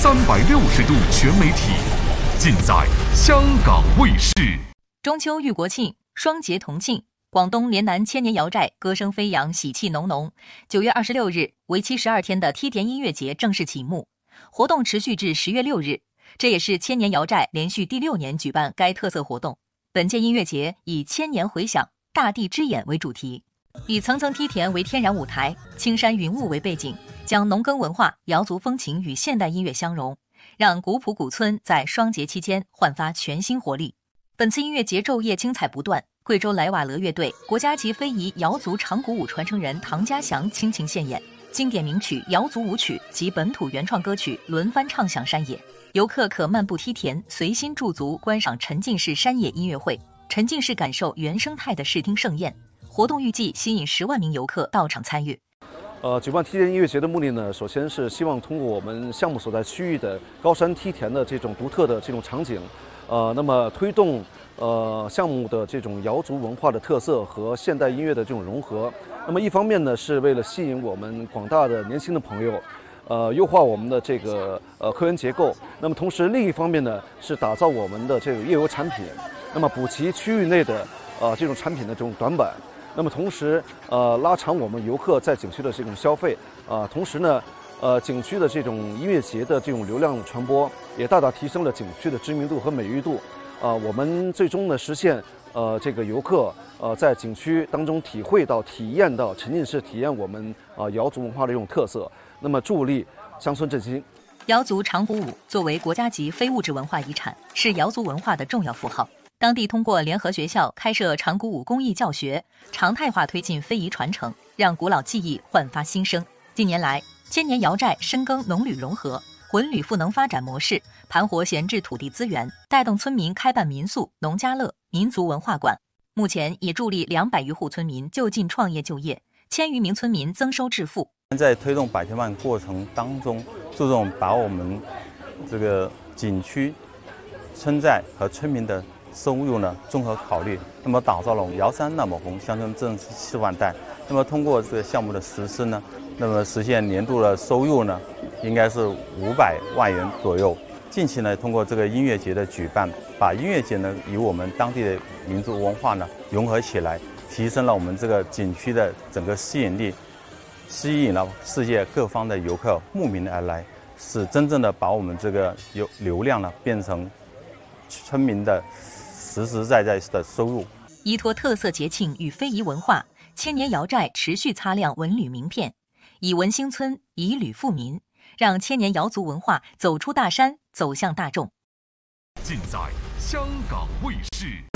360度全媒体，尽在香港卫视。 中秋遇国庆，双节同庆，广东连南千年瑶寨歌声飞扬，喜气浓浓。9月26日，为期12天的梯田音乐节正式启幕，活动持续至10月6日。这也是千年瑶寨连续第6年举办该特色活动。本届音乐节以千年回响、大地之眼为主题，以层层梯田为天然舞台，青山云雾为背景，将农耕文化、瑶族风情与现代音乐相融，让古朴古村在双节期间焕发全新活力。本次音乐节昼夜精彩不断，贵州莱瓦勒乐队、国家级非遗瑶族长鼓舞传承人唐家祥倾情献演，经典名曲、瑶族舞曲及本土原创歌曲轮番唱响山野。游客可漫步梯田，随心驻足观赏沉浸式山野音乐会，沉浸式感受原生态的视听盛宴。活动预计吸引10万名游客到场参与。 举办梯田音乐节的目的呢，首先是希望通过我们项目所在区域的高山梯田的这种独特的这种场景，那么推动项目的这种瑶族文化的特色和现代音乐的这种融合。那么一方面呢，是为了吸引我们广大的年轻的朋友，优化我们的这个客源结构。那么同时另一方面呢，是打造我们的这个业游产品，那么补齐区域内的这种产品的这种短板。那么同时拉长我们游客在景区的这种消费，同时呢景区的这种音乐节的这种流量传播也大大提升了景区的知名度和美誉度。我们最终呢实现这个游客在景区当中体验到沉浸式体验我们瑶族文化的这种特色，那么助力乡村振兴。 瑶族长鼓舞作为国家级非物质文化遗产，是瑶族文化的重要符号。当地通过联合学校开设长鼓舞公益教学，常态化推进非遗传承，让古老技艺焕发新生。近年来，千年瑶寨深耕农旅融合、混旅赋能发展模式，盘活闲置土地资源，带动村民开办民宿、农家乐、民族文化馆。目前已助力200余户村民就近创业就业，1000余名村民增收致富。 在推动百千万过程当中，注重把我们这个景区、村寨和村民的收入呢综合考虑，那么打造了瑶山那么红，乡村振4万代。那么通过这个项目的实施呢，那么实现年度的收入呢，应该是500万元左右。近期呢，通过这个音乐节的举办，把音乐节呢与我们当地的民族文化呢融合起来，提升了我们这个景区的整个吸引力，吸引了世界各方的游客慕名而来，是真正的把我们这个流量呢变成村民的实实在在的收入。 依托特色节庆与非遗文化，千年瑶寨持续擦亮文旅名片，以文兴村，以旅富民，让千年瑶族文化走出大山，走向大众。 尽在香港卫视。